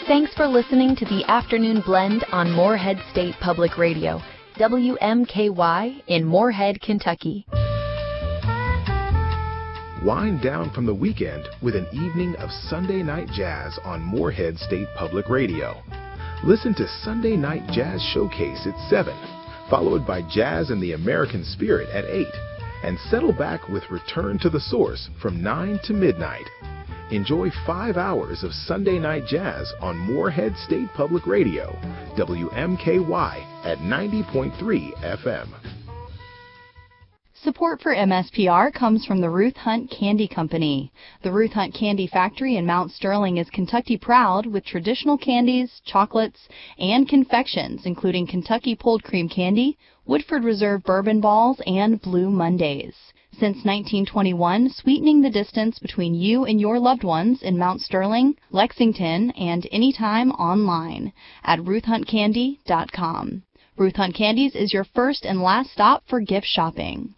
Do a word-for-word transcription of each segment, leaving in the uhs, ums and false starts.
Thanks for listening to the Afternoon Blend on Moorhead State Public Radio, W M K Y in Moorhead, Kentucky. Wind down from the weekend with an evening of Sunday Night Jazz on Moorhead State Public Radio. Listen to Sunday Night Jazz Showcase at seven, followed by Jazz and the American Spirit at eight, and settle back with Return to the Source from nine to midnight. Enjoy five hours of Sunday Night Jazz on Moorhead State Public Radio, W M K Y at ninety point three F M. Support for M S P R comes from the Ruth Hunt Candy Company. The Ruth Hunt Candy Factory in Mount Sterling is Kentucky proud with traditional candies, chocolates, and confections, including Kentucky Pulled Cream Candy, Woodford Reserve Bourbon Balls, and Blue Mondays. Since nineteen twenty-one, sweetening the distance between you and your loved ones in Mount Sterling, Lexington, and anytime online at ruth hunt candy dot com. Ruth Hunt Candies is your first and last stop for gift shopping.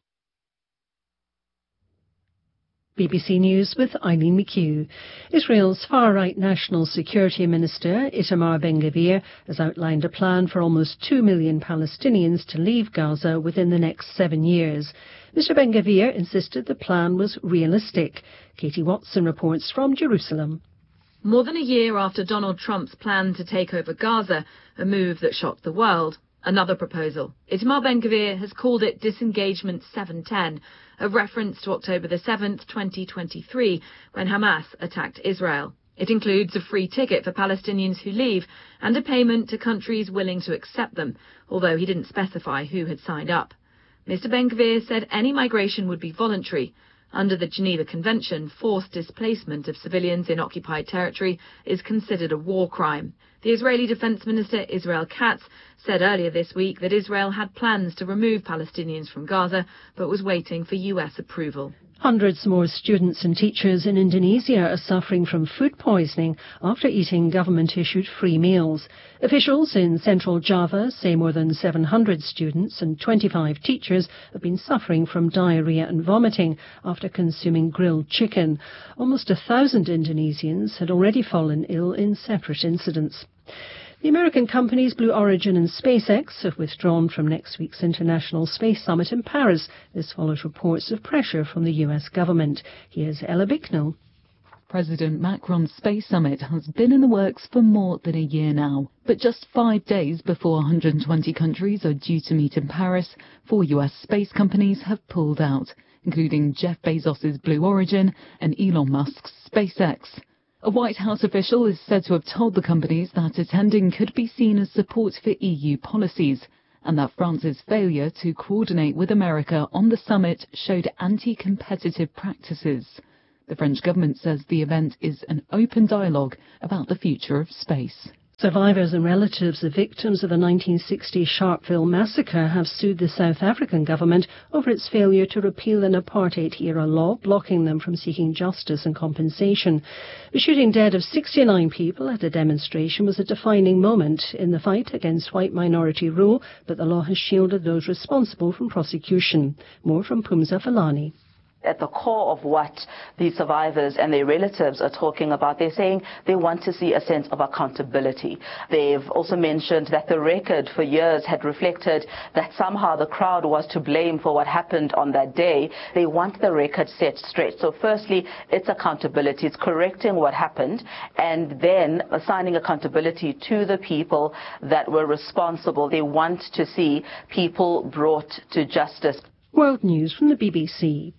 B B C News with Eileen McHugh. Israel's far-right National Security Minister Itamar Ben-Gvir has outlined a plan for almost two million Palestinians to leave Gaza within the next seven years. Mister Ben-Gvir insisted the plan was realistic. Katie Watson reports from Jerusalem. More than a year after Donald Trump's plan to take over Gaza, a move that shocked the world, another proposal. Itamar Ben-Gvir has called it Disengagement seven ten, a reference to October the seventh, twenty twenty-three, when Hamas attacked Israel. It includes a free ticket for Palestinians who leave and a payment to countries willing to accept them, although he didn't specify who had signed up. Mister Ben-Gvir said any migration would be voluntary. Under the Geneva Convention, forced displacement of civilians in occupied territory is considered a war crime. The Israeli Defense Minister Israel Katz said earlier this week that Israel had plans to remove Palestinians from Gaza, but was waiting for U S approval. Hundreds more students and teachers in Indonesia are suffering from food poisoning after eating government-issued free meals. Officials in central Java say more than seven hundred students and twenty-five teachers have been suffering from diarrhea and vomiting after consuming grilled chicken. Almost a thousand Indonesians had already fallen ill in separate incidents. The American companies Blue Origin and SpaceX have withdrawn from next week's International Space Summit in Paris. This follows reports of pressure from the U S government. Here's Ella Bicknell. President Macron's Space Summit has been in the works for more than a year now. But just five days before one hundred twenty countries are due to meet in Paris, four U S space companies have pulled out, including Jeff Bezos' Blue Origin and Elon Musk's SpaceX. A White House official is said to have told the companies that attending could be seen as support for E U policies, and that France's failure to coordinate with America on the summit showed anti-competitive practices. The French government says the event is an open dialogue about the future of space. Survivors and relatives of victims of the nineteen sixty Sharpeville massacre have sued the South African government over its failure to repeal an apartheid-era law blocking them from seeking justice and compensation. The shooting dead of sixty-nine people at a demonstration was a defining moment in the fight against white minority rule, but the law has shielded those responsible from prosecution. More from Pumza Falani. At the core of what these survivors and their relatives are talking about, they're saying they want to see a sense of accountability. They've also mentioned that the record for years had reflected that somehow the crowd was to blame for what happened on that day. They want the record set straight. So firstly, it's accountability. It's correcting what happened and then assigning accountability to the people that were responsible. They want to see people brought to justice. World News from the B B C.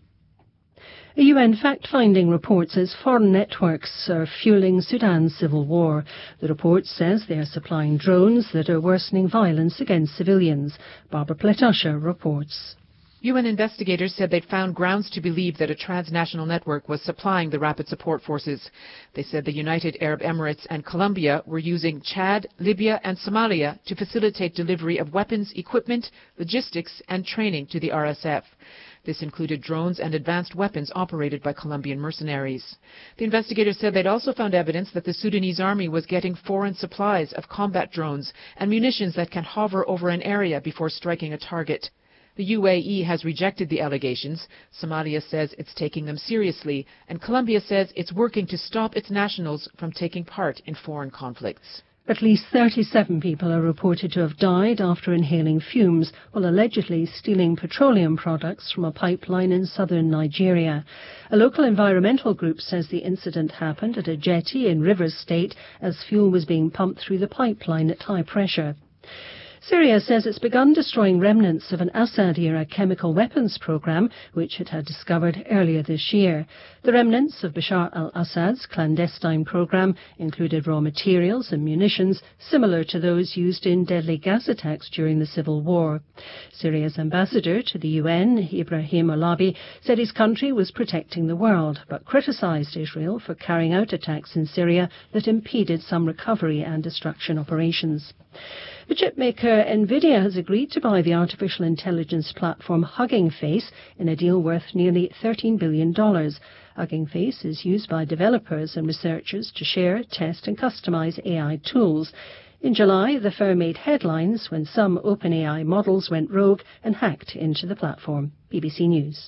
A U N fact-finding report says foreign networks are fueling Sudan's civil war. The report says they are supplying drones that are worsening violence against civilians. Barbara Pletasha reports. U N investigators said they'd found grounds to believe that a transnational network was supplying the rapid support forces. They said the United Arab Emirates and Colombia were using Chad, Libya and Somalia to facilitate delivery of weapons, equipment, logistics and training to the R S F. This included drones and advanced weapons operated by Colombian mercenaries. The investigators said they'd also found evidence that the Sudanese army was getting foreign supplies of combat drones and munitions that can hover over an area before striking a target. The U A E has rejected the allegations. Somalia says it's taking them seriously, and Colombia says it's working to stop its nationals from taking part in foreign conflicts. At least thirty-seven people are reported to have died after inhaling fumes while allegedly stealing petroleum products from a pipeline in southern Nigeria. A local environmental group says the incident happened at a jetty in Rivers State as fuel was being pumped through the pipeline at high pressure. Syria says it's begun destroying remnants of an Assad-era chemical weapons program, which it had discovered earlier this year. The remnants of Bashar al-Assad's clandestine program included raw materials and munitions similar to those used in deadly gas attacks during the civil war. Syria's ambassador to the U N, Ibrahim Olabi, said his country was protecting the world, but criticized Israel for carrying out attacks in Syria that impeded some recovery and destruction operations. The chipmaker Nvidia has agreed to buy the artificial intelligence platform Hugging Face in a deal worth nearly thirteen billion dollars. Hugging Face is used by developers and researchers to share, test and customize A I tools. In July, the firm made headlines when some OpenAI models went rogue and hacked into the platform. B B C News.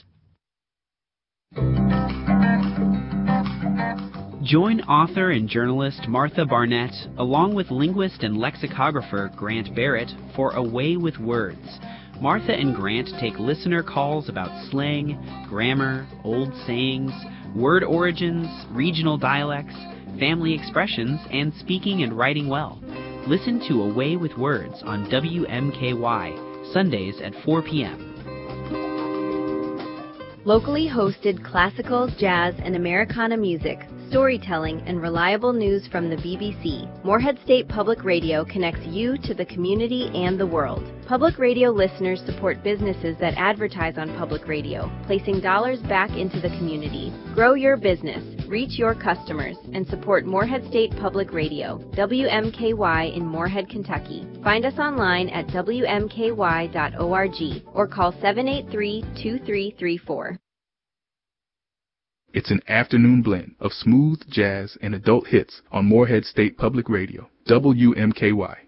Join author and journalist Martha Barnett, along with linguist and lexicographer Grant Barrett, for A Way with Words. Martha and Grant take listener calls about slang, grammar, old sayings, word origins, regional dialects, family expressions, and speaking and writing well. Listen to A Way with Words on W M K Y, Sundays at four p.m. Locally hosted classical, jazz, and Americana music, storytelling, and reliable news from the B B C, Morehead State Public Radio connects you to the community and the world. Public radio listeners support businesses that advertise on public radio, placing dollars back into the community. Grow your business, reach your customers, and support Morehead State Public Radio, W M K Y in Morehead, Kentucky. Find us online at W M K Y dot org or call seven eight three, two three three four. It's an afternoon blend of smooth jazz and adult hits on Morehead State Public Radio, W M K Y.